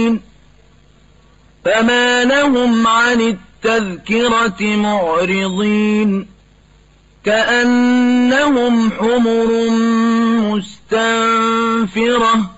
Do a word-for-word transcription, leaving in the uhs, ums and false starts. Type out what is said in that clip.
فما لهم عن التذكرة معرضين كأنهم حمر مستنفرة